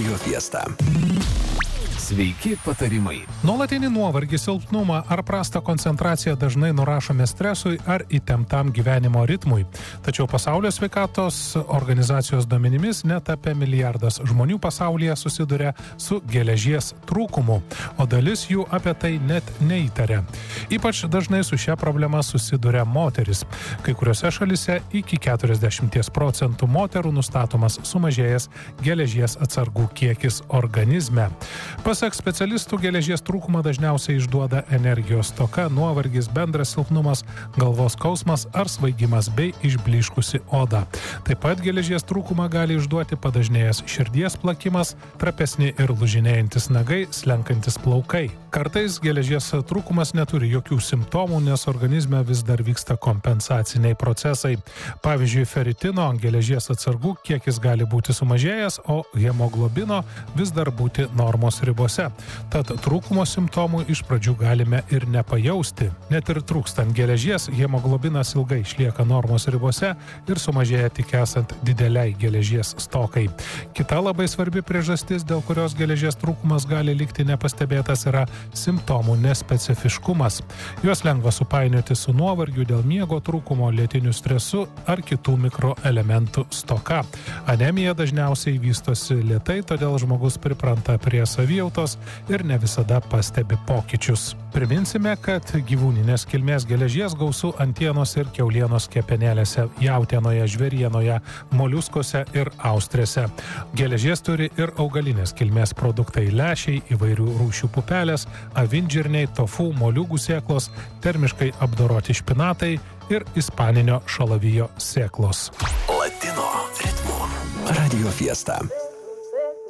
Radio Fiesta. Sveiki patarimai. Nuolatinį nuovargį, silpnumą ar prastą koncentraciją dažnai nurašome stresui ar įtemptam gyvenimo ritmui. Tačiau Pasaulio sveikatos organizacijos duomenimis net apie 1 milijardas žmonių pasaulyje susiduria su geležies trūkumu, o dalis jų apie tai net neįtaria. Ypač dažnai su šia problema susiduria moteris. Kai kuriuose šalise iki 40% moterų nustatomas sumažėjęs geležies atsargų kiekis organizme. Pasak specialistų, geležies trūkumą dažniausiai išduoda energijos stoka, nuovargis, bendras silpnumas, galvos skausmas ar svaigimas bei išblyškusi oda. Taip pat geležies trūkumą gali išduoti padažnėjęs širdies plakimas, trapesni ir lūžinėjantis nagai, slenkantis plaukai. Kartais geležies trūkumas neturi jokių simptomų, nes organizme vis dar vyksta kompensaciniai procesai. Pavyzdžiui, feritino, geležies atsargų kiekis gali būti sumažėjęs, o hemoglobino vis dar būti normos ribose. Tad trūkumo simptomų iš pradžių galime ir nepajausti. Net ir trūkstant geležies, hemoglobinas ilgai išlieka normos ribose ir sumažėja tik esant dideliai geležies stokai. Kita labai svarbi priežastis, dėl kurios geležies trūkumas gali likti nepastebėtas, yra simptomų nespecifiškumas. Juos lengva supainioti su nuovargiu dėl miego trūkumo, lėtiniu stresu ar kitų mikroelementų stoka. Anemija dažniausiai vystosi lėtai, todėl žmogus pripranta prie savijautos ir ne visada pastebi pokyčius. Priminsime, kad gyvūninės kilmės geležies gausu antienos ir kiaulienos kepenėlėse, jautienoje, žvėrienoje, moliuskose ir austrėse. Geležies turi ir augalinės kilmės produktai – lęšiai, įvairių rūšių pupelės, avinžirniai, tofu, moliūgų sėklos, termiškai apdoroti špinatai ir ispaninio šalavijo sėklos. Latino ritmu. Radio Fiesta.